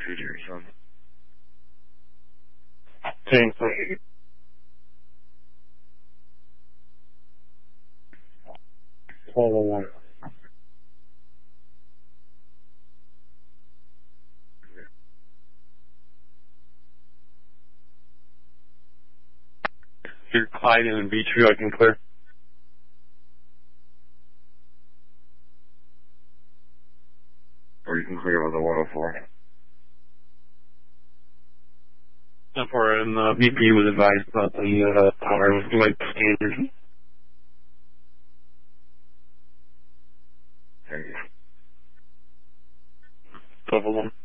future, son. Thanks. 1201. You're Clyde and Beechview, I can clear. Or you can clear with the 104. Therefore, and the VP was advised about the power light standard. Thank you. 1201.